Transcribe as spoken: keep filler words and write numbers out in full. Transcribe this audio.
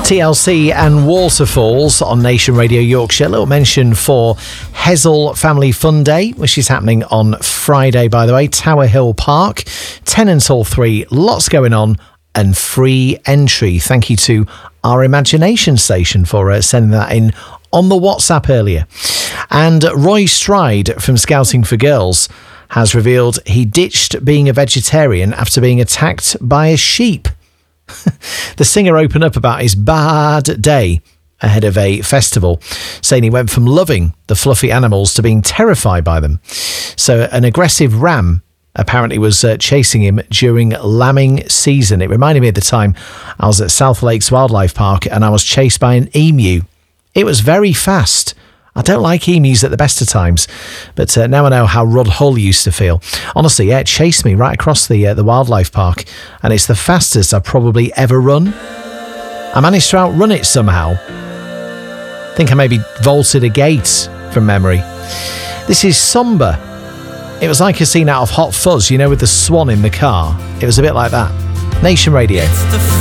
T L C and Waterfalls on Nation Radio Yorkshire. A little mention for Hessel Family Fun Day, which is happening on Friday, by the way. Tower Hill Park, ten until three. Lots going on and free entry. Thank you to our Imagination Station for uh, sending that in on the WhatsApp earlier. And Roy Stride from Scouting for Girls has revealed he ditched being a vegetarian after being attacked by a sheep. The singer opened up about his bad day ahead of a festival, saying he went from loving the fluffy animals to being terrified by them. So an aggressive ram apparently was uh, chasing him during lambing season. It reminded me of the time I was at South Lakes Wildlife Park and I was chased by an emu. It was very fast. I don't like emus at the best of times, but uh, now I know how Rod Hull used to feel. Honestly, yeah, it chased me right across the uh, the wildlife park, and it's the fastest I've probably ever run. I managed to outrun it somehow. I think I maybe vaulted a gate from memory. This is Somber. It was like a scene out of Hot Fuzz, you know, with the swan in the car. It was a bit like that. Nation Radio.